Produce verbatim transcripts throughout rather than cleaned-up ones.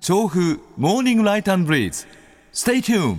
調布モーニングライト&ブリーズ Stay tuned。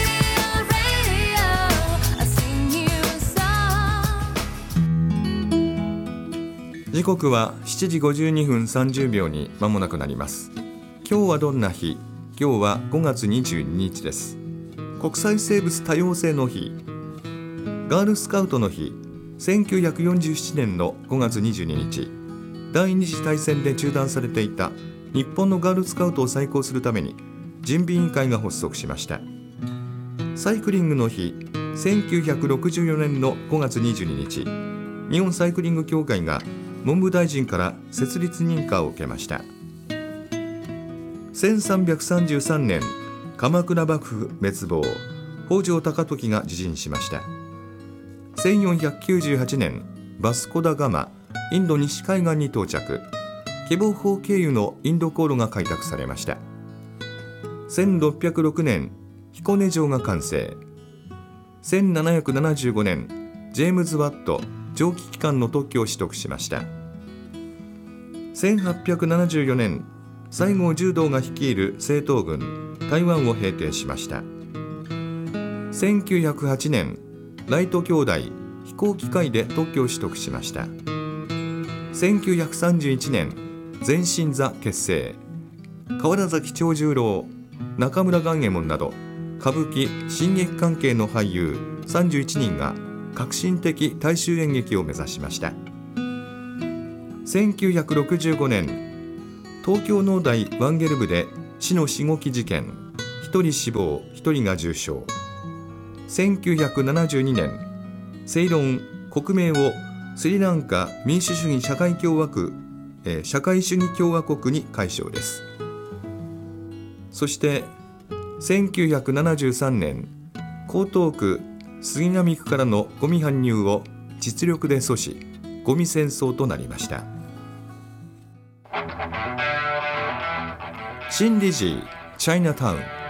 時刻はしちじごじゅうにふんさんじゅうびょうに間もなくなります。今日はどんな日？今日はごがつにじゅうににちです。国際生物多様性の日、ガールスカウトの日。せんきゅうひゃくよんじゅうななねんのごがつにじゅうににち、第二次大戦で中断されていた日本のガールスカウトを再興するために準備委員会が発足しました。サイクリングの日。せんきゅうひゃくろくじゅうよねんのごがつにじゅうににち、日本サイクリング協会が文部大臣から設立認可を受けました。せんさんびゃくさんじゅうさんねん、鎌倉幕府滅亡、北条高時が自陣しました。せんよんひゃくきゅうじゅうはちねん、バスコ・ダ・ガマ、インド西海岸に到着。希望法経由のインド航路が開拓されました。せんろっぴゃくろくねん、彦根城が完成。せんななひゃくななじゅうごねん、ジェームズ・ワット、蒸気機関の特許を取得しました。せんはっぴゃくななじゅうよねん、西郷重道が率いる正統軍、台湾を平定しました。せんきゅうひゃくはちねん、ライト兄弟、飛行機械で特許を取得しました。せんきゅうひゃくさんじゅういちねん、前身座結成。川原崎長十郎、中村雁右衛門など歌舞伎・新劇関係の俳優さんじゅういちにんが革新的大衆演劇を目指しました。せんきゅうひゃくろくじゅうごねん、東京農大ワンゲル部で死のしごき事件、ひとり死亡、ひとりが重傷。せんきゅうひゃくななじゅうにねん、セイロン国名をスリランカ民主主義社会共和国、えー、社会主義共和国に改称です。そしてせんきゅうひゃくななじゅうさんねん、江東区杉並区からのゴミ搬入を実力で阻止、ゴミ戦争となりました。新理事チャイナタウン。